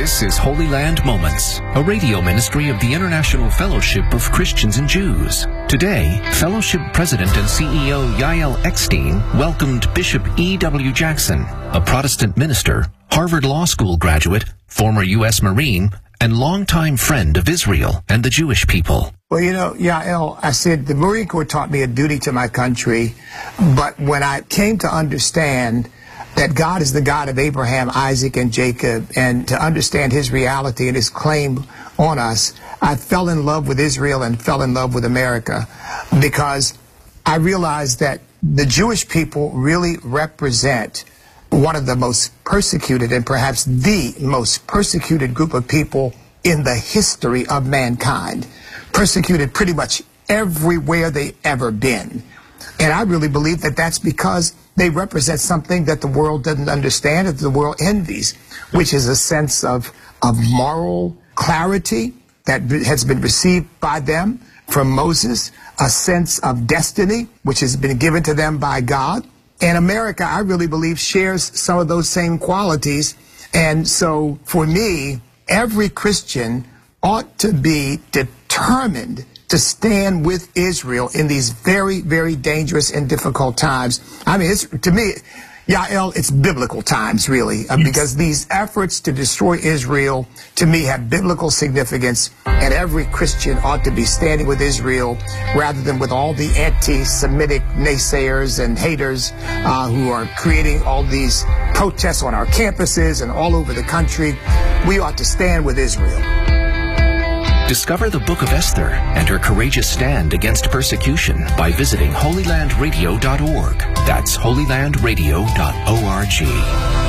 This is Holy Land Moments, a radio ministry of the International Fellowship of Christians and Jews. Today, Fellowship President and CEO Yael Eckstein welcomed Bishop E.W. Jackson, a Protestant minister, Harvard Law School graduate, former U.S. Marine, and longtime friend of Israel and the Jewish people. Well, you know, Yael, I said the Marine Corps taught me a duty to my country, but when I came to understand that God is the God of Abraham, Isaac, and Jacob, and to understand his reality and his claim on us, I fell in love with Israel and fell in love with America, because I realized that the Jewish people really represent one of the most persecuted and perhaps the most persecuted group of people in the history of mankind. Persecuted pretty much everywhere they've ever been. And I really believe that that's because they represent something that the world doesn't understand, that the world envies, which is a sense of moral clarity that has been received by them from Moses, a sense of destiny, which has been given to them by God. And America, I really believe, shares some of those same qualities. And so for me, every Christian ought to be determined to stand with Israel in these very, very dangerous and difficult times. I mean, to me, Yael, it's biblical times, really, because these efforts to destroy Israel, to me, have biblical significance, and every Christian ought to be standing with Israel rather than with all the anti-Semitic naysayers and haters who are creating all these protests on our campuses and all over the country. We ought to stand with Israel. Discover the Book of Esther and her courageous stand against persecution by visiting holylandradio.org. That's holylandradio.org.